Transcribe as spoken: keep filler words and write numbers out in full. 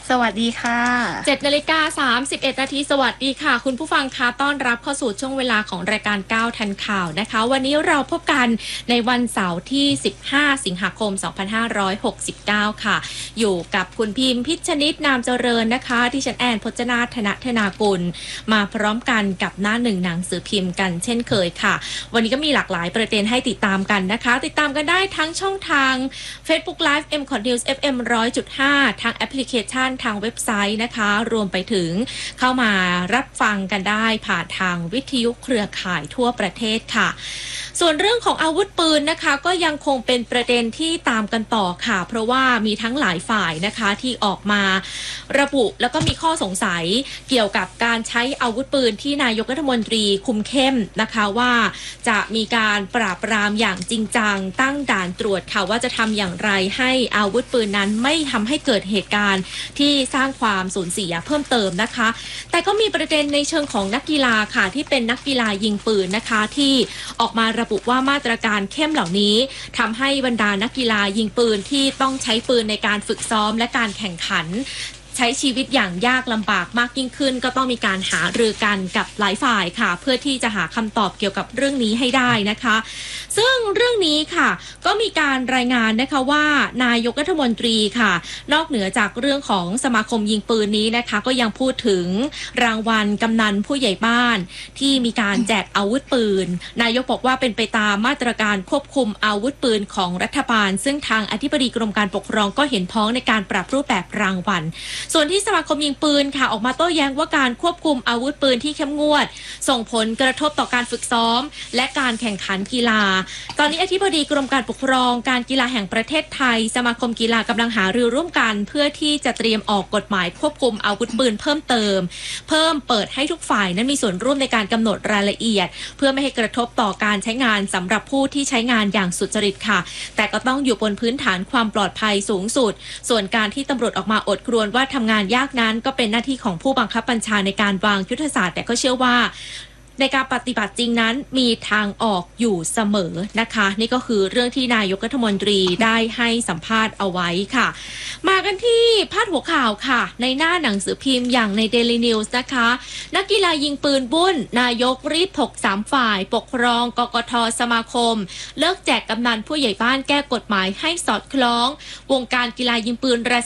สวัสดีค่ะเจ็ดนาฬิกาสามสิบเอ็ดนาทีสวัสดีค่ะคุณผู้ฟังคะต้อนรับเข้าสู่ช่วงเวลาของรายการก้าวทันข่าวนะคะวันนี้เราพบกันในวันเสาร์ที่สิบห้าสิงหาคมสองพันห้าร้อยหกสิบเก้าค่ะอยู่กับคุณพิมพ์พิชนิดนามเจริญนะคะที่ฉันแอนพจนาธนธนากุลมาพร้อมกันกับหน้าหนึ่งหนังสือพิมพ์กันเช่นเคยค่ะวันนี้ก็มีหลากหลายประเด็นให้ติดตามกันนะคะติดตามกันได้ทั้งช่องทาง Facebook Live เอ็ม คอ News เอฟ เอ็ม หนึ่งร้อยจุดห้า ทางแอปพลิเคชันทางเว็บไซต์นะคะรวมไปถึงเข้ามารับฟังกันได้ผ่านทางวิทยุเครือข่ายทั่วประเทศค่ะส่วนเรื่องของอาวุธปืนนะคะก็ยังคงเป็นประเด็นที่ตามกันต่อค่ะเพราะว่ามีทั้งหลายฝ่ายนะคะที่ออกมาระบุแล้วก็มีข้อสงสัยเกี่ยวกับการใช้อาวุธปืนที่นายกรัฐมนตรีคุมเข้มนะคะว่าจะมีการปราบปรามอย่างจริงจังตั้งด่านตรวจค่ะว่าจะทำอย่างไรให้อาวุธปืนนั้นไม่ทำให้เกิดเหตุการณ์ที่สร้างความสูญเสียเพิ่มเติมนะคะแต่ก็มีประเด็นในเชิงของนักกีฬาค่ะที่เป็นนักกีฬายิงปืนนะคะที่ออกมาระบุว่ามาตรการเข้มเหล่านี้ทำให้บรรดานักกีฬายิงปืนที่ต้องใช้ปืนในการฝึกซ้อมและการแข่งขันใช้ชีวิตอย่างยากลำบากมากยิ่งขึ้นก็ต้องมีการหารือกันกับหลายฝ่ายค่ะเพื่อที่จะหาคำตอบเกี่ยวกับเรื่องนี้ให้ได้นะคะซึ่งเรื่องนี้ค่ะก็มีการรายงานนะคะว่านายกรัฐมนตรีค่ะนอกเหนือจากเรื่องของสมาคมยิงปืนนี้นะคะก็ยังพูดถึงรางวัลกำนันผู้ใหญ่บ้านที่มีการแจกอาวุธปืนนายกบอกว่าเป็นไปตามมาตรการควบคุมอาวุธปืนของรัฐบาลซึ่งทางอธิบดีกรมการปกครองก็เห็นพ้องในการปรับรูปแบบรางวัลส่วนที่สมาคมยิงปืนค่ะออกมาโต้แย้งว่าการควบคุมอาวุธปืนที่เข้มงวดส่งผลกระทบต่อการฝึกซ้อมและการแข่งขันกีฬาตอนนี้อธิบดีกรมการปกครองการกีฬาแห่งประเทศไทยสมาคมกีฬากำลังหารือร่วมกันเพื่อที่จะเตรียมออกกฎหมายควบคุมอาวุธปืนเพิ่มเติมเพิ่มเปิดให้ทุกฝ่ายนั้นมีส่วนร่วมในการกำหนดรายละเอียดเพื่อไม่ให้กระทบต่อการใช้งานสำหรับผู้ที่ใช้งานอย่างสุจริตค่ะแต่ก็ต้องอยู่บนพื้นฐานความปลอดภัยสูงสุดส่วนการที่ตำรวจออกมาอดครวญว่าทำงานยากนั้นก็เป็นหน้าที่ของผู้บังคับบัญชาในการวางยุทธศาสตร์แต่ก็เชื่อว่าในการปฏิบัติจริงนั้นมีทางออกอยู่เสมอนะคะนี่ก็คือเรื่องที่นายกรัฐมนตรีได้ให้สัมภาษณ์เอาไว้ค่ะมากันที่พาดหัวข่าวค่ะในหน้าหนังสือพิมพ์อย่างใน Daily News นะคะนักกีฬายิงปืนบุ้นนายกรีบถกสามฝ่ายปกครองกกท.สมาคมเลิกแจกกำนันผู้ใหญ่บ้านแก้กฎหมายให้สอดคล้องวงการกีฬายิงปืน